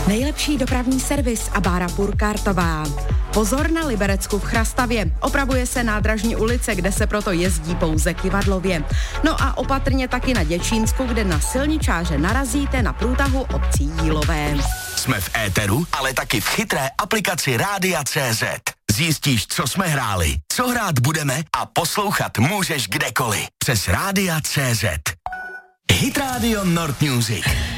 Nejlepší dopravní servis a bára Purkartová. Pozor na Liberecku v Chrastavě. Opravuje se nádražní ulice, kde se proto jezdí pouze kyvadlově. No a opatrně taky na Děčínsku, kde na silničáře narazíte na průtahu obcí Jílové. Jsme v éteru, ale taky v chytré aplikaci Rádia.cz. Zjistíš, co jsme hráli, co hrát budeme a poslouchat můžeš kdekoliv. Přes Rádia.cz. Hit Radio Nord Music.